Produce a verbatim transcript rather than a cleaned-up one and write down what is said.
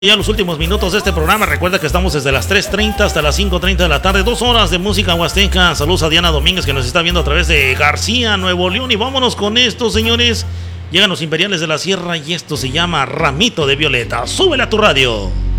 Ya los últimos minutos de este programa. Recuerda que estamos desde las tres treinta hasta las cinco treinta de la tarde. Dos horas de música huasteca. Saludos a Diana Domínguez, que nos está viendo a través de García, Nuevo León. Y vámonos con esto, señores. Llegan los Imperiales de la Sierra y esto se llama Ramito de Violeta. Súbele a tu radio.